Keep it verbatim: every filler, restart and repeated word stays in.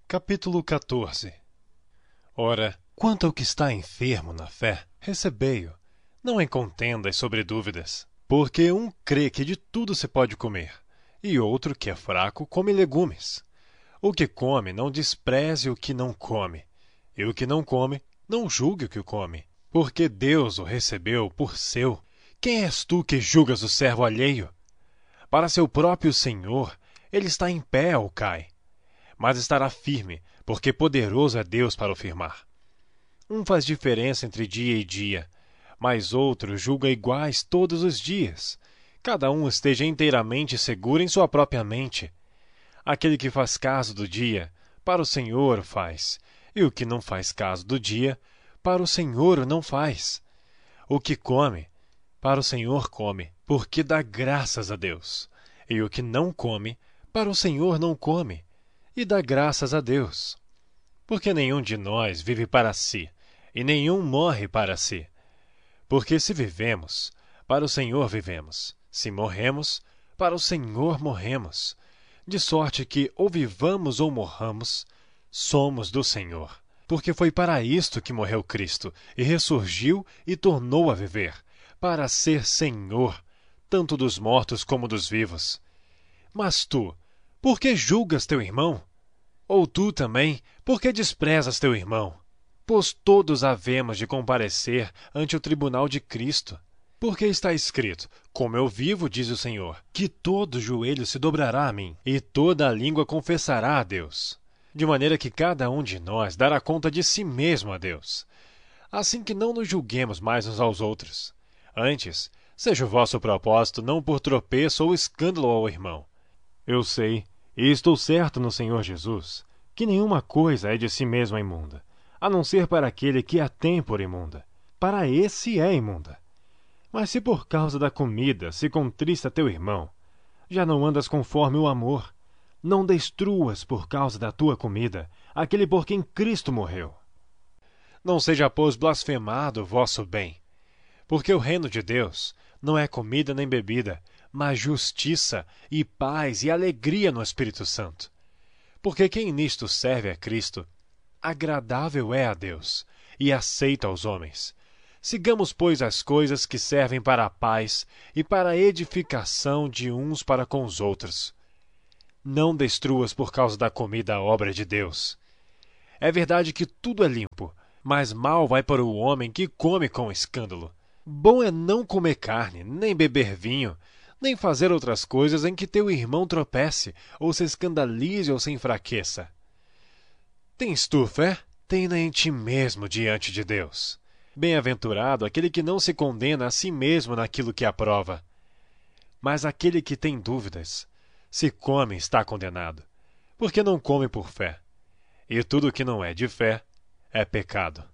Capítulo quatorze. Ora, quanto ao que está enfermo na fé, recebei-o, não em contendas sobre dúvidas. Porque um crê que de tudo se pode comer, e outro, que é fraco, come legumes. O que come, não despreze o que não come, e o que não come, não julgue o que come, porque Deus o recebeu por seu. Quem és tu que julgas o servo alheio? Para seu próprio Senhor, ele está em pé ou cai, mas estará firme, porque poderoso é Deus para o firmar. Um faz diferença entre dia e dia, mas outro julga iguais todos os dias. Cada um esteja inteiramente seguro em sua própria mente. Aquele que faz caso do dia, para o Senhor faz, e o que não faz caso do dia, para o Senhor não faz. O que come, para o Senhor come, porque dá graças a Deus. E o que não come, para o Senhor não come, e dá graças a Deus. Porque nenhum de nós vive para si, e nenhum morre para si. Porque se vivemos, para o Senhor vivemos. Se morremos, para o Senhor morremos. De sorte que, ou vivamos ou morramos, somos do Senhor. Porque foi para isto que morreu Cristo, e ressurgiu e tornou a viver, para ser Senhor, tanto dos mortos como dos vivos. Mas tu, por que julgas teu irmão? Ou tu também, por que desprezas teu irmão? Pois todos havemos de comparecer ante o tribunal de Cristo. Porque está escrito, como eu vivo, diz o Senhor, que todo joelho se dobrará a mim, e toda a língua confessará a Deus. De maneira que cada um de nós dará conta de si mesmo a Deus. Assim que não nos julguemos mais uns aos outros. Antes, seja o vosso propósito não por tropeço ou escândalo ao irmão. Eu sei, e estou certo no Senhor Jesus, que nenhuma coisa é de si mesma imunda, a não ser para aquele que a tem por imunda. Para esse é imunda. Mas se por causa da comida se contrista teu irmão, já não andas conforme o amor. Não destruas por causa da tua comida aquele por quem Cristo morreu. Não seja, pois, blasfemado o vosso bem, porque o reino de Deus não é comida nem bebida, mas justiça e paz e alegria no Espírito Santo. Porque quem nisto serve a Cristo, agradável é a Deus e aceito aos homens. Sigamos, pois, as coisas que servem para a paz e para a edificação de uns para com os outros. Não destruas por causa da comida a obra de Deus. É verdade que tudo é limpo, mas mal vai para o homem que come com escândalo. Bom é não comer carne, nem beber vinho, nem fazer outras coisas em que teu irmão tropece, ou se escandalize ou se enfraqueça. Tens tu fé? Tem-na em ti mesmo diante de Deus. Bem-aventurado aquele que não se condena a si mesmo naquilo que aprova. Mas aquele que tem dúvidas, se come está condenado, porque não come por fé. E tudo que não é de fé é pecado.